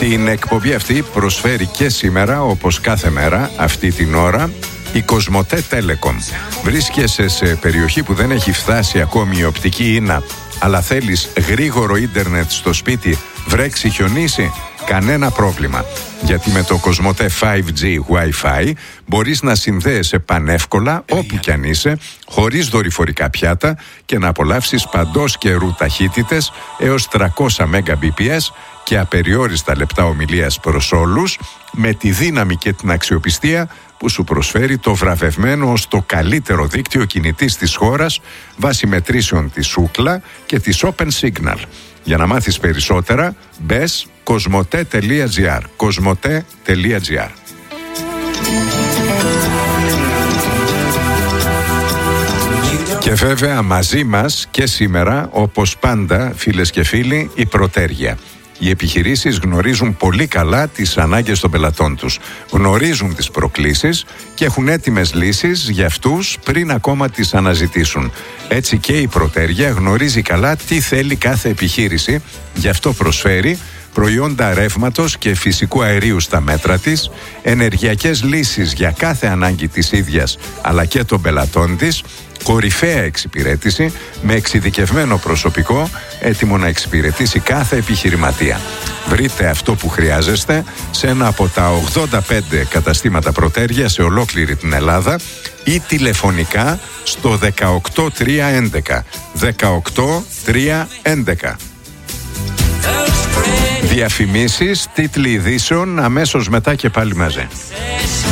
Την εκπομπή αυτή προσφέρει και σήμερα, όπως κάθε μέρα, αυτή την ώρα, η Κοσμοτέ Telecom. Βρίσκεσαι σε περιοχή που δεν έχει φτάσει ακόμη η οπτική ίνα, αλλά θέλεις γρήγορο ίντερνετ στο σπίτι, βρέξει, χιονίσει? Κανένα πρόβλημα. Γιατί με το Κοσμοτέ 5G Wi-Fi μπορείς να συνδέεσαι πανεύκολα όπου κι αν είσαι, χωρίς δορυφορικά πιάτα, και να απολαύσεις παντός καιρού ταχύτητες έως 300 Mbps και απεριόριστα λεπτά ομιλίας προς όλους, με τη δύναμη και την αξιοπιστία που σου προσφέρει το βραβευμένο ως το καλύτερο δίκτυο κινητής της χώρας βάσει μετρήσεων της Ookla και της Open Signal. Για να μάθεις περισσότερα, μπες κοσμοτέ.gr. Κοσμοτέ.gr. Και βέβαια μαζί μας και σήμερα, όπως πάντα, φίλες και φίλοι, η Πρωτέργεια. Οι επιχειρήσεις γνωρίζουν πολύ καλά τις ανάγκες των πελατών τους. Γνωρίζουν τις προκλήσεις και έχουν έτοιμες λύσεις για αυτούς πριν ακόμα τις αναζητήσουν. Έτσι και η Πρωτέργεια γνωρίζει καλά τι θέλει κάθε επιχείρηση, γι' αυτό προσφέρει προϊόντα ρεύματος και φυσικού αερίου στα μέτρα της, ενεργειακές λύσεις για κάθε ανάγκη της ίδιας αλλά και των πελατών της, κορυφαία εξυπηρέτηση με εξειδικευμένο προσωπικό έτοιμο να εξυπηρετήσει κάθε επιχειρηματία. Βρείτε αυτό που χρειάζεστε σε ένα από τα 85 καταστήματα Πρωτέργεια σε ολόκληρη την Ελλάδα ή τηλεφωνικά στο 18311. 18311. Διαφημίσεις, τίτλοι ειδήσεων, αμέσως μετά και πάλι μαζί.